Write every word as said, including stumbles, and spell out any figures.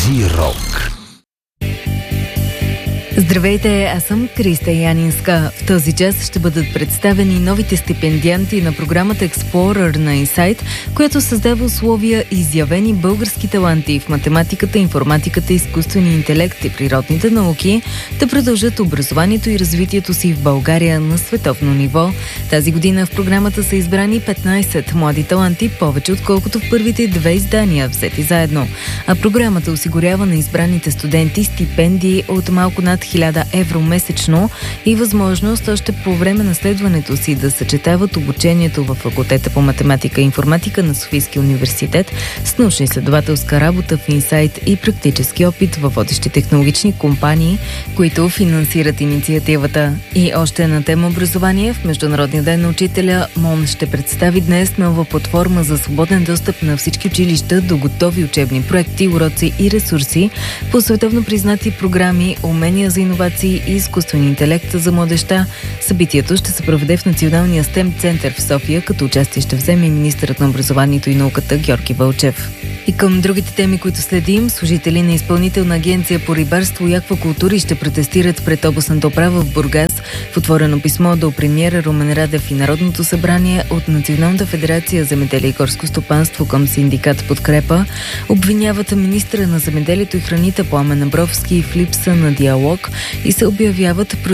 Изи Рок. Здравейте, аз съм Криста Янинска. В този час ще бъдат представени новите стипендианти на програмата Explorer на Инсайт, която създава условия изявени български таланти в математиката, информатиката, изкуствения интелект и природните науки да продължат образованието и развитието си в България на световно ниво. Тази година в програмата са избрани петнайсет млади таланти, повече отколкото в първите две издания взети заедно. А програмата осигурява на избраните студенти стипендии от малко над хиляда евро месечно и възможност още по време на следването си да съчетават обучението в факултета по математика и информатика на Софийския университет с научно-изследователска работа в Инсайт и практически опит във водещи технологични компании, които финансират инициативата. И още на тема образование в Международния ден на учителя МОН ще представи днес нова платформа за свободен достъп на всички училища до готови учебни проекти, уроци и ресурси по световно признати програми, умения за иновации и изкуствен интелект за младежта. Събитието ще се проведе в Националния стем център в София, като участие ще вземе и министърът на образованието и науката Георги Вълчев. И към другите теми, които следим, служители на Изпълнителна агенция по рибарство и аквакултури ще протестират пред областната управа в Бургас в отворено писмо до премиера Румен Радев и Народното събрание от Националната федерация земеделие и горско стопанство към синдикат Подкрепа. Обвиняват министъра на земеделието и храните Пламен Абровски в липса на диалог и се обявяват